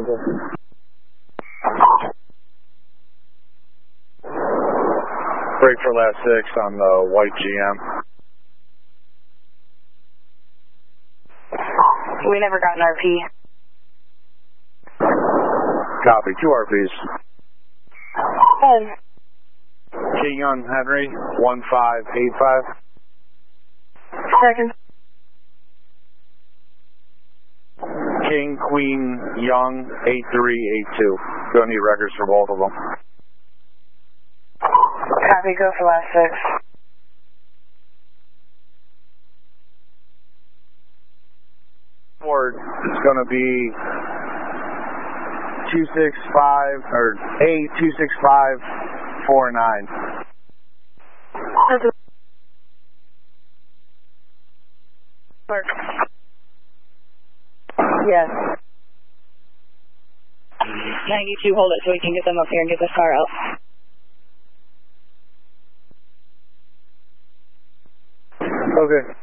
Break for last 6 on the white GM. We never got an RP. Copy, 2 RPs. 10. King on Henry, 1585. Second. King, Queen, Young, 8382. Gonna need records for both of them. Copy, go for last 6. Forward, it's gonna be 265 or A26549. Work. Yes. 92, hold it so we can get them up here and get this car out. Okay.